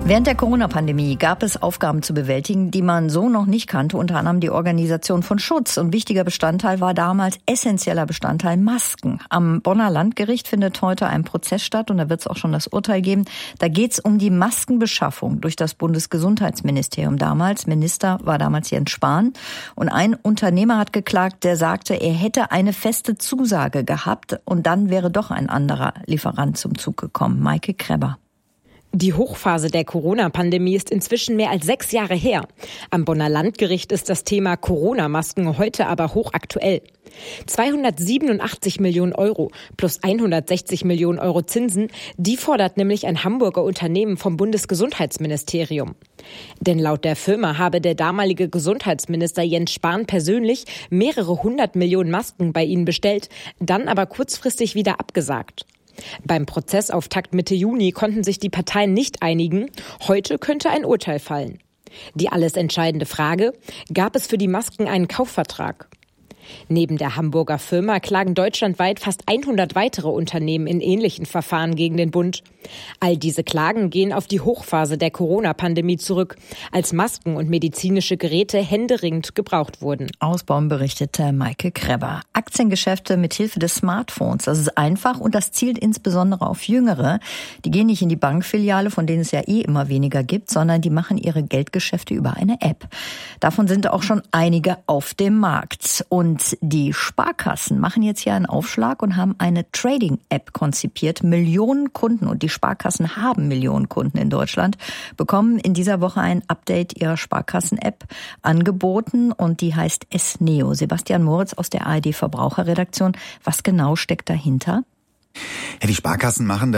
Während der Corona-Pandemie gab es Aufgaben zu bewältigen, die man so noch nicht kannte, unter anderem die Organisation von Schutz. Und wichtiger Bestandteil war damals essentieller Bestandteil Masken. Am Bonner Landgericht findet heute ein Prozess statt und da wird es auch schon das Urteil geben. Da geht es um die Maskenbeschaffung durch das Bundesgesundheitsministerium damals. Minister war damals Jens Spahn. Und ein Unternehmer hat geklagt, der sagte, er hätte eine feste Zusage gehabt und dann wäre doch ein anderer Lieferant zum Zug gekommen. Maike Kreber. Die Hochphase der Corona-Pandemie ist inzwischen mehr als 6 Jahre her. Am Bonner Landgericht ist das Thema Corona-Masken heute aber hochaktuell. 287 Millionen Euro plus 160 Millionen Euro Zinsen, die fordert nämlich ein Hamburger Unternehmen vom Bundesgesundheitsministerium. Denn laut der Firma habe der damalige Gesundheitsminister Jens Spahn persönlich mehrere 100 Millionen Masken bei ihnen bestellt, dann aber kurzfristig wieder abgesagt. Beim Prozessauftakt Mitte Juni konnten sich die Parteien nicht einigen. Heute könnte ein Urteil fallen. Die alles entscheidende Frage: Gab es für die Masken einen Kaufvertrag? Neben der Hamburger Firma klagen deutschlandweit fast 100 weitere Unternehmen in ähnlichen Verfahren gegen den Bund. All diese Klagen gehen auf die Hochphase der Corona-Pandemie zurück, als Masken und medizinische Geräte händeringend gebraucht wurden. Aus Bonn berichtete Maike Kreber. Aktiengeschäfte mit Hilfe des Smartphones, das ist einfach und das zielt insbesondere auf Jüngere. Die gehen nicht in die Bankfiliale, von denen es ja immer weniger gibt, sondern die machen ihre Geldgeschäfte über eine App. Davon sind auch schon einige auf dem Markt. Und die Sparkassen machen jetzt hier einen Aufschlag und haben eine Trading-App konzipiert. Millionen Kunden, und die Sparkassen haben Millionen Kunden in Deutschland, bekommen in dieser Woche ein Update ihrer Sparkassen-App angeboten und die heißt S-Neo. Sebastian Moritz aus der ARD Verbraucherredaktion. Was genau steckt dahinter? Ja, die Sparkassen machen